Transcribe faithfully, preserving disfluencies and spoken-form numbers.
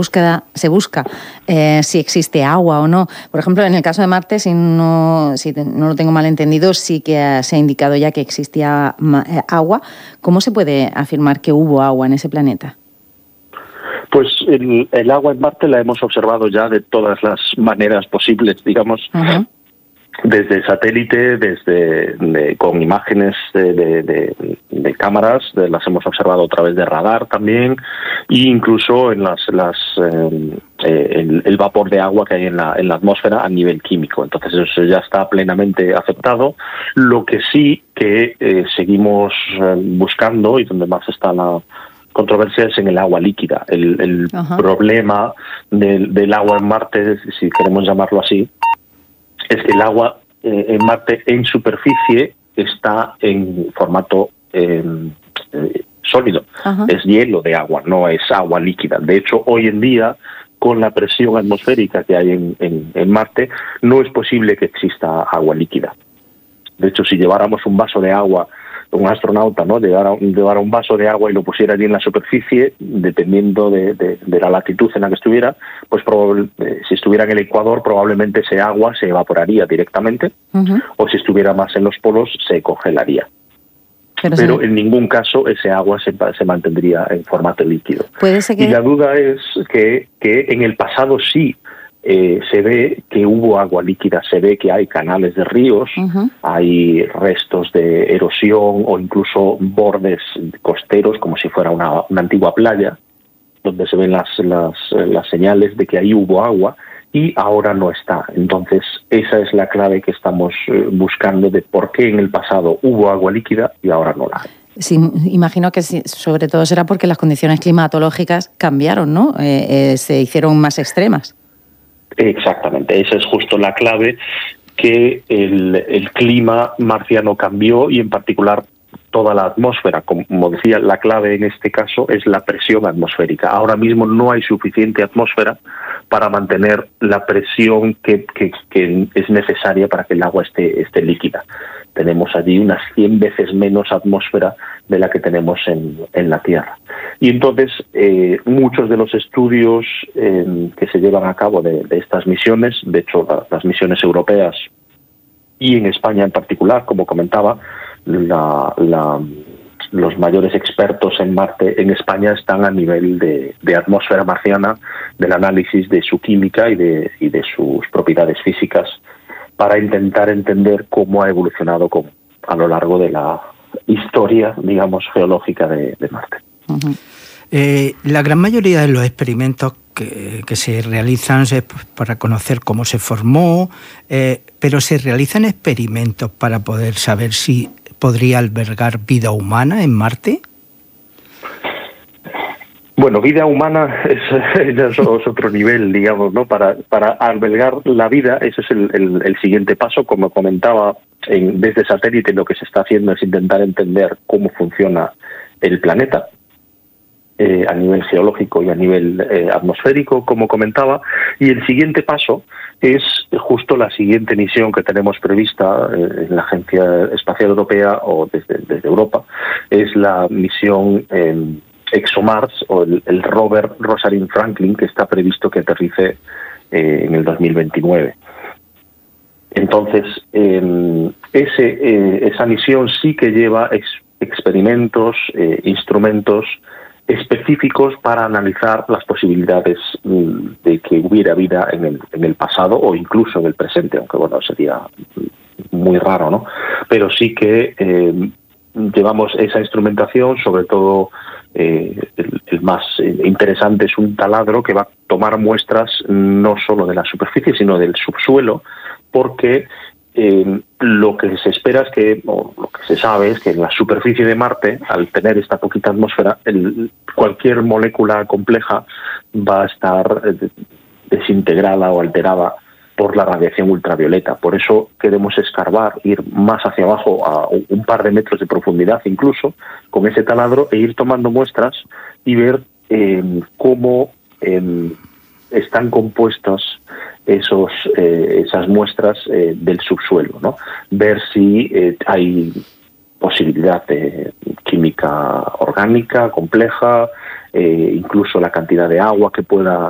búsqueda, se busca eh, si existe agua o no. Por ejemplo, en el caso de Marte, si no, si no lo tengo mal entendido, sí que se ha indicado ya que existía agua. ¿Cómo se puede afirmar que hubo agua en ese planeta? Pues el, el agua en Marte la hemos observado ya de todas las maneras posibles, digamos, uh-huh. desde satélite, desde de, con imágenes de, de, de, de cámaras, de, las hemos observado a través de radar también, e incluso en las, las eh, el, el vapor de agua que hay en la, en la atmósfera a nivel químico. Entonces eso ya está plenamente aceptado. Lo que sí que eh, seguimos eh, buscando y donde más está la controversia es en el agua líquida. El, el problema del, del agua en Marte, si queremos llamarlo así, es que el agua eh, en Marte en superficie está en formato eh, eh, sólido. Ajá. Es hielo de agua, no es agua líquida. De hecho, hoy en día, con la presión atmosférica que hay en, en, en Marte, no es posible que exista agua líquida. De hecho, si lleváramos un vaso de agua, un astronauta, ¿no? Llevara, llevara un vaso de agua y lo pusiera allí en la superficie, dependiendo de, de, de la latitud en la que estuviera, pues probable, eh, si estuviera en el Ecuador, probablemente ese agua se evaporaría directamente, uh-huh. o si estuviera más en los polos, se congelaría. Pero, Pero sí. en ningún caso ese agua se, se mantendría en formato líquido. ¿Puede ser que... Y la duda es que, que en el pasado sí, Eh, se ve que hubo agua líquida, se ve que hay canales de ríos, uh-huh. hay restos de erosión o incluso bordes costeros como si fuera una, una antigua playa, donde se ven las, las, las señales de que ahí hubo agua y ahora no está. Entonces esa es la clave que estamos eh, buscando de por qué en el pasado hubo agua líquida y ahora no la hay. Sí, imagino que sí, sobre todo será porque las condiciones climatológicas cambiaron, ¿no? Eh, eh, se hicieron más extremas. Exactamente, esa es justo la clave, que el, el clima marciano cambió y en particular toda la atmósfera. Como decía, la clave en este caso es la presión atmosférica. Ahora mismo no hay suficiente atmósfera para mantener la presión que, que, que es necesaria para que el agua esté, esté líquida. Tenemos allí unas cien veces menos atmósfera de la que tenemos en, en la Tierra. Y entonces eh, muchos de los estudios eh, que se llevan a cabo de, de estas misiones, de hecho la, las misiones europeas y en España en particular, como comentaba, la, la, los mayores expertos en Marte en España están a nivel de, de atmósfera marciana, del análisis de su química y de, y de sus propiedades físicas, para intentar entender cómo ha evolucionado con, a lo largo de la historia, digamos, geológica de, de Marte. Uh-huh. Eh, la gran mayoría de los experimentos que, que se realizan es para conocer cómo se formó, eh, pero ¿se realizan experimentos para poder saber si podría albergar vida humana en Marte? Bueno, vida humana es, es otro nivel, digamos, ¿no? Para, para albergar la vida, ese es el, el, el siguiente paso. Como comentaba, en, desde satélite lo que se está haciendo es intentar entender cómo funciona el planeta eh, a nivel geológico y a nivel eh, atmosférico, como comentaba. Y el siguiente paso es justo la siguiente misión que tenemos prevista eh, en la Agencia Espacial Europea o desde, desde Europa, es la misión Eh, ExoMars o el, el rover Rosalind Franklin, que está previsto que aterrice eh, en el dos mil veintinueve. Entonces, eh, ese, eh, esa misión sí que lleva ex, experimentos, eh, instrumentos específicos para analizar las posibilidades mm, de que hubiera vida en el, en el pasado o incluso en el presente, aunque bueno, sería muy raro, ¿no? Pero sí que eh, llevamos esa instrumentación, sobre todo Eh, el, el más interesante es un taladro que va a tomar muestras no solo de la superficie, sino del subsuelo, porque eh, lo que se espera es que, o lo que se sabe es que en la superficie de Marte, al tener esta poquita atmósfera, el, cualquier molécula compleja va a estar eh, desintegrada o alterada por la radiación ultravioleta. Por eso queremos escarbar, ir más hacia abajo a un par de metros de profundidad incluso, con ese taladro, e ir tomando muestras y ver eh, cómo eh, están compuestas esos, eh, esas muestras eh, del subsuelo, ¿no? Ver si eh, hay posibilidad de química orgánica compleja, eh, incluso la cantidad de agua que pueda